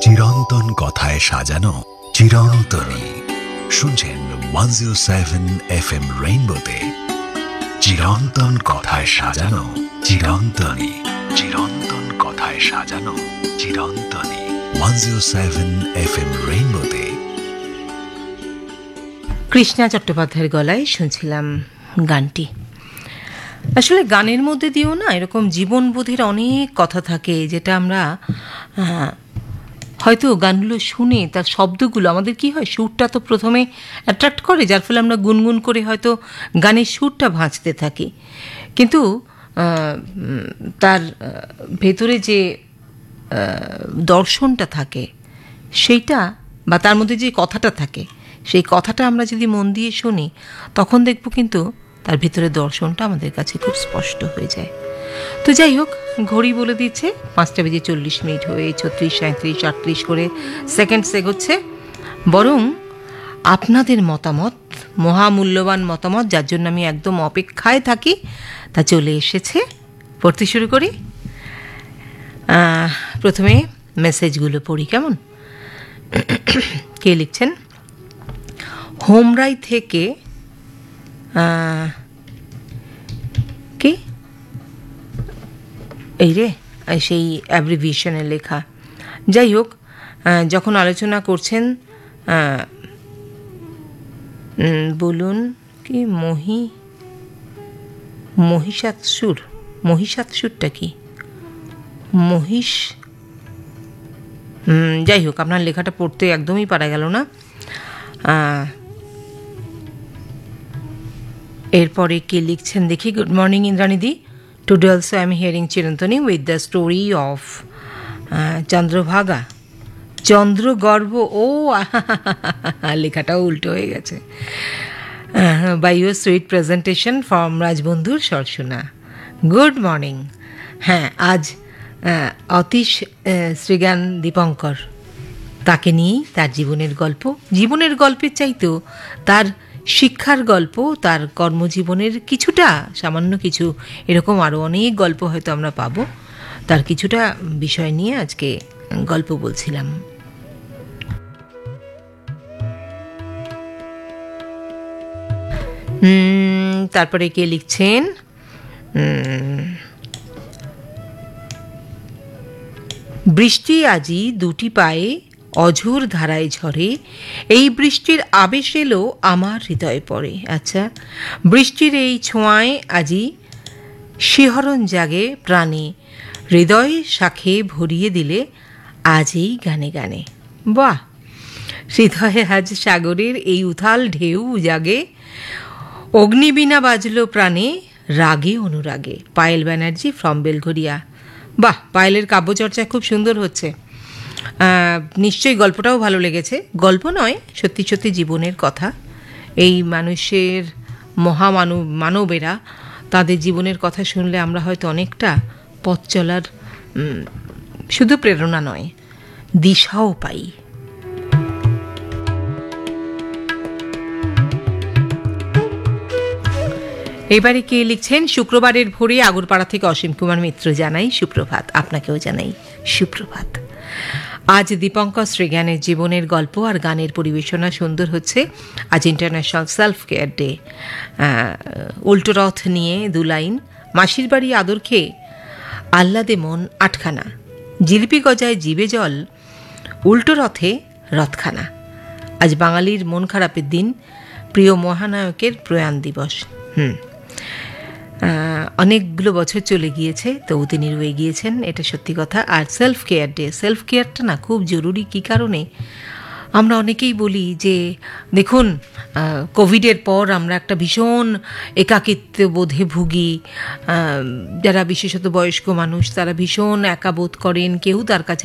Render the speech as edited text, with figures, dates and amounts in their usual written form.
চিরন্তন কথায় সাজানো চিরন্তনী। শুনছেন 107 FM রেইনবোতে চিরন্তন কথায় সাজানো চিরন্তনী। চিরন্তন কথায় সাজানো চিরন্তনী 107 FM রেইনবোতে। কৃষ্ণা চট্টোপাধ্যায়ের গলায় শুনছিলাম গানটি। আসলে গানের মধ্যে দিয়েও না এরকম জীবনবোধের অনেক কথা থাকে, যেটা আমরা হয়তো গানগুলো শুনে তার শব্দগুলো আমাদের কি হয়, সুরটা তো প্রথমে অ্যাট্রাক্ট করে, যার ফলে আমরা গুনগুন করে হয়তো গানের সুরটা ভাঁজতে থাকি, কিন্তু তার ভেতরে যে দর্শনটা থাকে সেইটা, বা তার মধ্যে যে কথাটা থাকে সেই কথাটা আমরা যদি মন দিয়ে শুনি, তখন দেখব কিন্তু তার ভিতরে দর্শনটা আমাদের কাছে খুব স্পষ্ট হয়ে যায়। তো যাই হোক, ঘড়ি বলে দিচ্ছে 5:40 হয়ে 36, 37, 38 করে সেকেন্ড এগোচ্ছে। বরং আপনাদের মতামত, মহামূল্যবান মতামত, যার জন্য আমি একদম অপেক্ষায় থাকি, তা চলে এসেছে। পড়তে শুরু করি। প্রথমে মেসেজগুলো পড়ি, কেমন? কে লিখছেন? হোমরাই থেকে কে এই রে, সেই অ্যাব্রিভিয়েশনে লেখা। যাই হোক, যখন আলোচনা করছেন বলুন কি মহিষাসুরটা কি? মহিষ, যাই হোক, আপনার লেখাটা পড়তে একদমই পারা গেল না। এরপরে কে লিখছেন দেখি। Good morning ইন্দ্রাণীদি, today also I am hearing চিরন্তনী with the story of Chandrabhaga, চন্দ্রগর্ভ। ও লেখাটাও উল্টো হয়ে গেছে। By your sweet presentation from রাজবন্ধুর Sarsuna. Good morning. হ্যাঁ, আজ অতীশ শ্রীজ্ঞান দীপঙ্কর, তাকে নিয়েই তার জীবনের গল্পের চাইতেও তার শিক্ষার গল্প, তার কর্মজীবনের কিছুটা, সামান্য কিছু, এরকম আরও অনেক গল্প হয়তো আমরা পাবো। তার কিছুটা বিষয় নিয়ে আজকে গল্প বলছিলাম। তারপরে কে লিখছেন? বৃষ্টি আজি দুটি পায়ে অঝোর ধারায় ঝরে, এই বৃষ্টির আবেশ এলো আমার হৃদয়ে পড়ে। আচ্ছা, বৃষ্টির এই ছোঁয়ায় আজি শিহরণ জাগে প্রাণে, হৃদয় শাখে ভরিয়ে দিলে আজ এই গানে গানে। বাহ! হৃদয়ে আজ সাগরের এই উথাল ঢেউ জাগে, অগ্নিবীণা বাজলো প্রাণে, রাগে অনুরাগে। পায়েল ব্যানার্জি ফ্রম বেলঘরিয়া। বাহ, পায়েলের কাব্যচর্চা খুব সুন্দর হচ্ছে। নিশ্চয়ই গল্পটাও ভালো লেগেছে। গল্প নয়, সত্যি সত্যি জীবনের কথা। এই মানুষের মানবেরা, তাদের জীবনের কথা শুনলে আমরা হয়তো অনেকটা পথ চলার শুধু প্রেরণা নয়, দিশাও পাই। এবারে কে লিখছেন? শুক্রবারের ভোরে আগরপাড়া থেকে অসীম কুমার মিত্র জানাই সুপ্রভাত। আপনাকেও জানাই সুপ্রভাত। আজ দীপঙ্কর শ্রীজ্ঞানের জীবনের গল্প আর গানের পরিবেশনা সুন্দর হচ্ছে। আজ ইন্টারন্যাশনাল সেলফ কেয়ার ডে। উল্টো রথ নিয়ে 2 লাইন। মাসির বাড়ি আদর খেয়ে আহ্লাদে মন আটখানা, জিলিপি গজায় জিবে জল, উল্টো রথে রথখানা। আজ বাঙালির মন খারাপের দিন, প্রিয় মহানায়কের প্রয়াণ দিবস। অনেকগুলো বছর চলে গিয়েছে, তবু তিনি রয়ে গিয়েছেন, এটা সত্যি কথা। আর সেলফ কেয়ার ডে, সেলফ কেয়ারটা না খুব জরুরি। কী কারণে? আমরা অনেকেই বলি যে দেখুন, কোভিডের পর আমরা একটা ভীষণ একাকিত্ব বোধে ভুগি। যারা বিশেষত বয়স্ক মানুষ, তারা ভীষণ একা বোধ করেন, কেউ তার কাছে